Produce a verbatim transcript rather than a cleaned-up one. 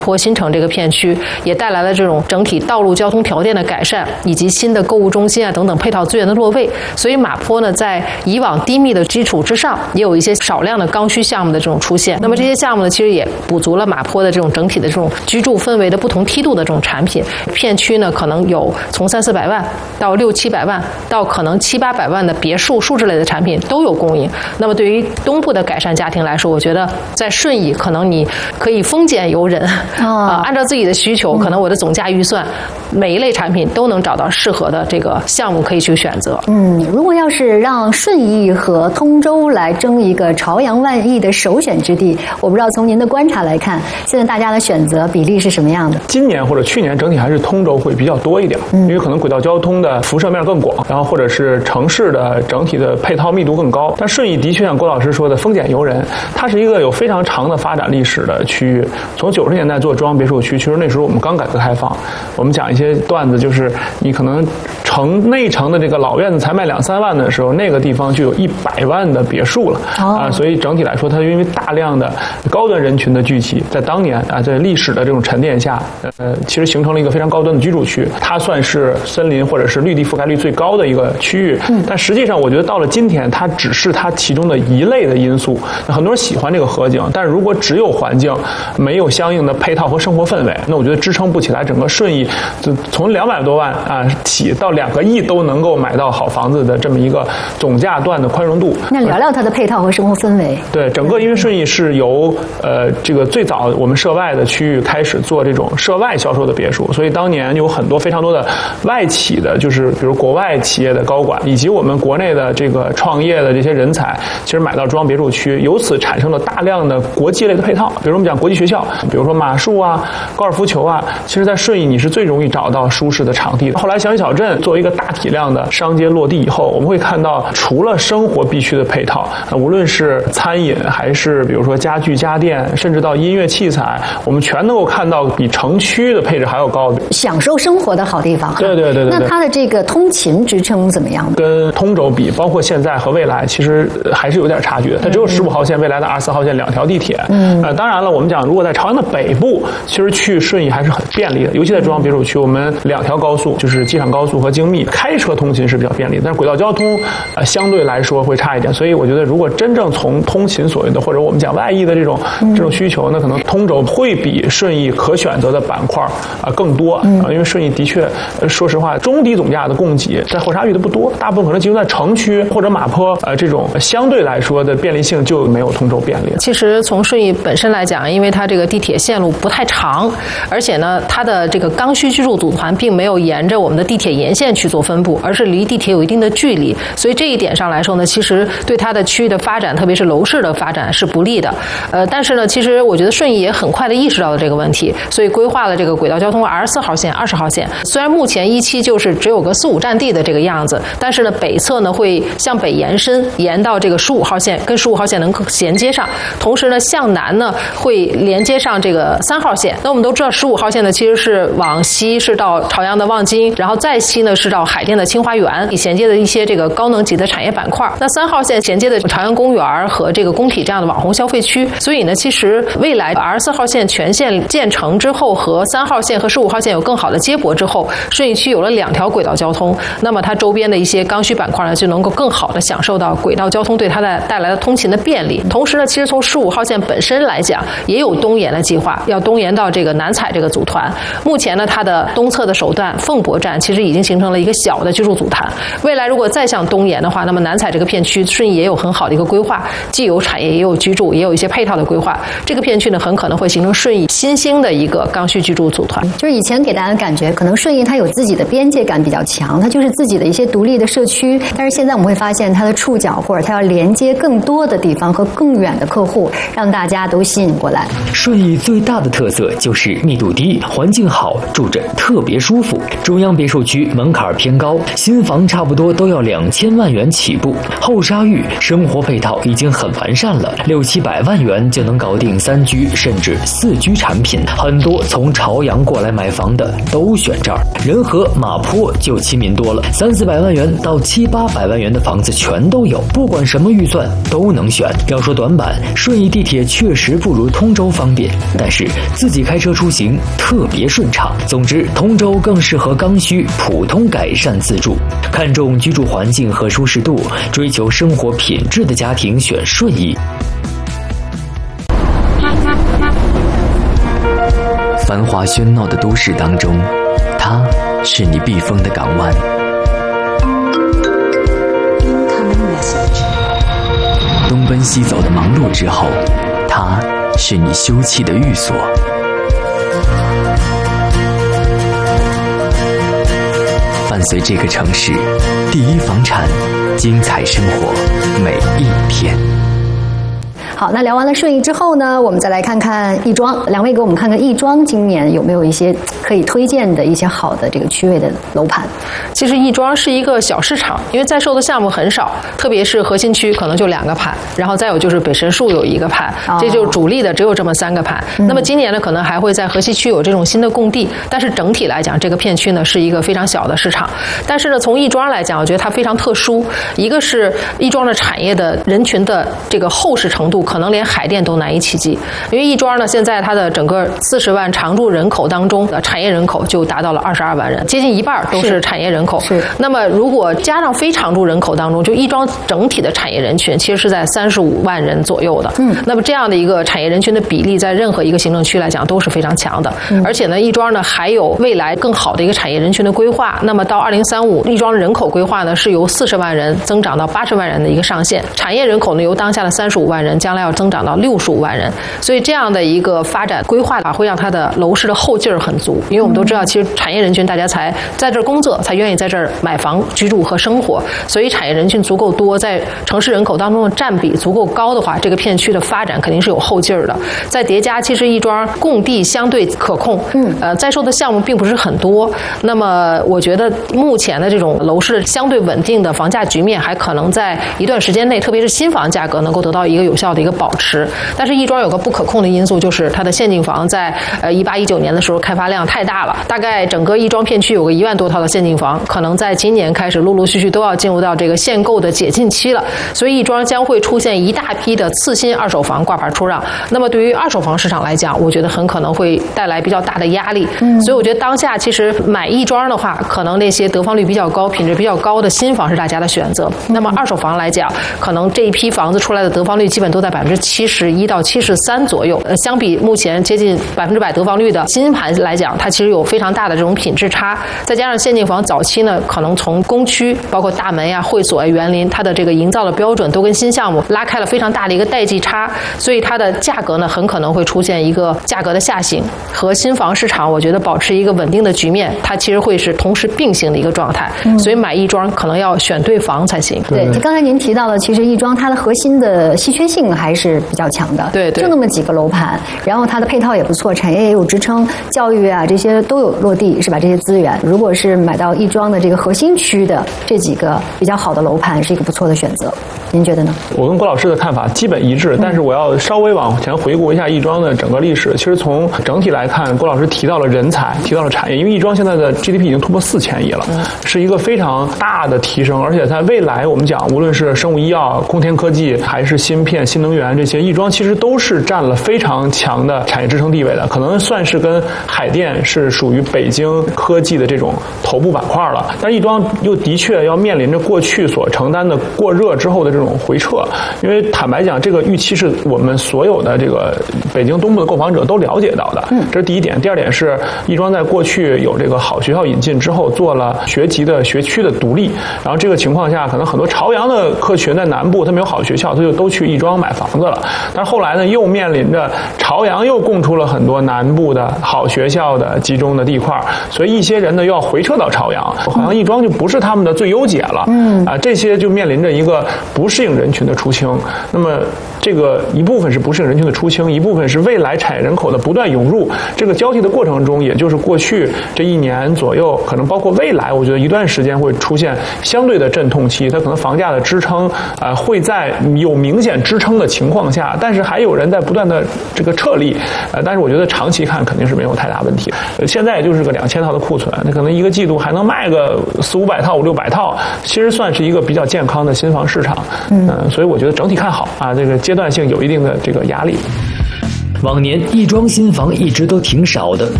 坡新城这个片区也带来了这种整体道路交通条件的改善，以及新的购物中心啊等等配套资源的落位。所以马坡呢，在以往低密的基础之上，也有一些少量的刚需项目的这种出现。那么这些项目呢，其实也补足了马坡的这种整体的这种居住氛围的不同梯度的这种产品。片区呢，可能有从三四百万到六七百万，到可能七八百万的别墅、数字类的产品都有供应。那么对于东部的改善家庭来说，我觉得在顺义可能你可以丰俭由人。啊、呃，按照自己的需求，可能我的总价预算，每一类产品都能找到适合的这个项目可以去选择。 嗯，如果要是让顺义和通州来争一个朝阳万亿的首选之地，我不知道从您的观察来看，现在大家的选择比例是什么样的？ 今年或者去年整体还是通州会比较多一点，嗯、因为可能轨道交通的辐射面更广，然后或者是城市的整体的配套密度更高。但顺义的确像郭老师说的丰俭由人，它是一个有非常长的发展历史的区域，从九十年代做中央别墅区，其实那时候我们刚改革开放，我们讲一些段子，就是你可能城内城的这个老院子才卖两三万的时候，那个地方就有一百万的别墅了、哦、啊，所以整体来说，它因为大量的高端人群的聚集，在当年啊，在历史的这种沉淀下，呃，其实形成了一个非常高端的居住区，它算是森林或者是绿地覆盖率最高的一个区域。嗯，但实际上，我觉得到了今天，它只是它其中的一类的因素。很多人喜欢这个河景，但是如果只有环境，没有相应的配套和生活氛围，那我觉得支撑不起来整个顺义就从两百多万啊起到两个亿都能够买到好房子的这么一个总价段的宽容度。 那聊聊它的配套和生活氛围。 对，整个因为顺义是由呃这个最早我们涉外的区域开始做这种涉外销售的别墅，所以当年有很多非常多的外企的，就是比如国外企业的高管以及我们国内的这个创业的这些人才，其实买到中央别墅区，由此产生了大量的国际类的配套，比如我们讲国际学校，比如说马术啊、高尔夫球啊，其实在顺义你是最容易找到舒适的场地的。后来祥云小镇作为一个大体量的商街落地以后，我们会看到除了生活必须的配套，无论是餐饮还是比如说家具家电，甚至到音乐器材，我们全能够看到比城区的配置还要高的享受生活的好地方。 对对对 对, 对。 那它的这个通勤支撑怎么样？ 跟通州比，包括现在和未来，其实还是有点差距的。它只有十五号线，未来的二十四号线两条地铁。嗯。呃，当然了，我们讲如果在朝阳的北部，其实去顺义还是很便利的，尤其在中央别墅区，我们两条高速就是机场高速和京密，开车通勤是比较便利的，但是轨道交通呃相对来说会差一点。所以我觉得，如果真正从通勤所谓的或者我们讲外溢的这种这种需求，那可能通州会比顺义可选择的板块啊、呃、更多啊、呃，因为顺义的确，呃、说实话，中低总价的供给在后沙峪的不多，大部分可能集中在城区或者马坡呃这种相对来说的便利性就没有通州便利。 其实从顺义本身来讲，因为它这个地铁线路不太长，而且呢，它的这个刚需居住组团并没有沿着我们的地铁沿线去做分布，而是离地铁有一定的距离，所以这一点上来说呢，其实对它的区域的发展，特别是楼市的发展是不利的。呃，但是呢，其实我觉得顺义也很快的意识到了这个问题，所以规划了这个轨道交通二十四号线、二十号线。虽然目前一期就是只有个四五站地的这个样子，但是呢，北侧呢会向北延伸，延到这个十五号线，跟十五号线能衔接上。同时呢，向南呢会连接上这个三号线。那我们都知道，十五号线呢其实是往西是到朝阳的望京，然后再西呢是到海淀的清华园，衔接的一些这个高能级的产业板块。那三号线衔接的朝阳公园和这个工体这样的网红消费区。所以呢，其实未来二十四号线全线建成之后，和三号线和十五号线有更好的接驳之后，顺义区有了两条轨道交通，那么它周边的一些刚需板块呢，就能够更好的享受到轨道交通对它的带来的通勤的便利。同时呢，其实从十五号线本身来讲，也有东延的计划，要东延到这个南采这个组团。目前呢，它的东侧的首段凤博站其实已经形成了一个小的居住组团。未来如果再向东延的话，那么南采这个片区顺义也有很好的一个规划，既有产业也有居住，也有一些配套的规划。这个片区呢，很可能会形成顺义新兴的一个刚需居住组团。 就是以前给大家的感觉，可能顺义它有自己的边界感比较强，它就是自己的一些独立的社区。但是现在我们会发现，它的触角或者它要连接更多的地方和更远的客户，让大家都吸引过来。 顺义最大的特色就是密度低，环境好，住着特别舒服。中央别墅区门槛坎儿偏高，新房差不多都要两千万元起步。后沙峪生活配套已经很完善了，六七百万元就能搞定三居甚至四居产品。很多从朝阳过来买房的都选这儿。仁和、马坡就亲民多了，三四百万元到七八百万元的房子全都有，不管什么预算都能选。要说短板，顺义地铁确实不如通州方便，但是自己开车出行特别顺畅。总之，通州更适合刚需、普通改善自住，看重居住环境和舒适度，追求生活品质的家庭选顺义。繁华喧闹的都市当中，它是你避风的港湾。东奔西走的忙碌之后，它是你休憩的寓所。伴随这个城市，第一房产，精彩生活每一天。 好，那聊完了顺义之后呢，我们再来看看亦庄。两位给我们看看亦庄今年有没有一些可以推荐的一些好的这个区位的楼盘。 其实亦庄是一个小市场，因为在售的项目很少，特别是核心区可能就两个盘，然后再有就是北神树有一个盘， 哦、 这就是主力的只有这么三个盘。嗯、那么今年呢，可能还会在核心区有这种新的供地，但是整体来讲，这个片区呢是一个非常小的市场。但是呢，从亦庄来讲，我觉得它非常特殊，一个是亦庄的产业的人群的这个厚实程度，可能连海淀都难以企及。因为亦庄呢，现在它的整个四十万常住人口当中的产业人口就达到了二十二万人，接近一半都是产业人口。 是。 那么如果加上非常住人口当中，就亦庄整体的产业人群其实是在三十五万人左右的。嗯。那么这样的一个产业人群的比例，在任何一个行政区来讲都是非常强的。嗯。而且呢，亦庄呢还有未来更好的一个产业人群的规划。那么到二零三五，亦庄人口规划呢是由四十万人增长到八十万人的一个上限，产业人口呢由当下的三十五万人，将来要增长到六十五万人。所以这样的一个发展规划啊，会让它的楼市的后劲儿很足。因为我们都知道，其实产业人群大家才在这儿工作，才愿意在这儿买房居住和生活，所以产业人群足够多，在城市人口当中的占比足够高的话，这个片区的发展肯定是有后劲儿的。再叠加，其实亦庄供地相对可控，嗯，呃，在售的项目并不是很多。那么，我觉得目前的这种楼市相对稳定的房价局面，还可能在一段时间内，特别是新房价格能够得到一个有效的一个保持。但是亦庄有个不可控的因素，就是它的限定房在呃一八一九年的时候开发量太大了，大概整个亦庄片区有个一万多套的限定房，可能在今年开始陆陆续续都要进入到这个限购的解禁期了，所以亦庄将会出现一大批的次新二手房挂牌出让。那么对于二手房市场来讲，我觉得很可能会带来比较大的压力。嗯，所以我觉得当下其实买亦庄的话，可能那些得房率比较高、品质比较高的新房是大家的选择。那么二手房来讲，可能这一批房子出来的得房率基本都在百分之七十一到七十三左右。呃，相比目前接近百分之百得房率的新盘来讲，它其实有非常大的这种品质差。再加上限定房早期呢，可能从工区包括大门呀、会所呀、园林，它的这个营造的标准都跟新项目拉开了非常大的一个代际差，所以它的价格呢很可能会出现一个价格的下行，和新房市场我觉得保持一个稳定的局面，它其实会是同时并行的一个状态。嗯、所以买亦庄可能要选对房才行。 对，就刚才您提到了，其实亦庄它的核心的稀缺性还是比较强的。 对对， 就那么几个楼盘，然后它的配套也不错，产业也有支撑，教育啊这些都有落地，是吧？这些资源，如果是买到亦庄的这个核心区的这几个比较好的楼盘，是一个不错的选择。您觉得呢？ 我跟郭老师的看法基本一致，但是我要稍微往前回顾一下亦庄的整个历史。其实从整体来看，郭老师提到了人才，提到了产业，因为亦庄现在的 G D P 已经突破四千亿了，是一个非常大的提升。而且在未来，我们讲无论是生物医药、空天科技，还是芯片、新能源这些，亦庄其实都是占了非常强的产业支撑地位的，可能算是跟海淀是属于北京科技的这种头部板块了。但亦庄又的确要面临着过去所承担的过热之后的这种回撤，因为坦白讲，这个预期是我们所有的这个北京东部的购房者都了解到的。嗯，这是第一点。第二点是亦庄在过去有这个好学校引进之后，做了学籍的学区的独立，然后这个情况下，可能很多朝阳的客群在南部他没有好学校，他就都去亦庄买房子了。但是后来呢，又面临着朝阳又供出了很多南部的好学校的集中的地块，所以一些人呢又要回撤到朝阳，好像亦庄就不是他们的最优解了。嗯啊，这些就面临着一个不适应人群的出清。那么这个一部分是不适应人群的出清，一部分是未来产业人口的不断涌入。这个交替的过程中，也就是过去这一年左右，可能包括未来，我觉得一段时间会出现相对的阵痛期。它可能房价的支撑，呃，会在有明显支撑的情况下，但是还有人在不断的这个撤离。呃，但是我觉得长期看肯定是没有太大问题。呃，现在也就是个两千套的库存，那可能一个季度还能卖个四五百套、五六百套，其实算是一个比较健康的新房市场。嗯、呃，所以我觉得整体看好啊，这个阶段性有一定的这个压力。 往年亦庄新房一直都挺少的，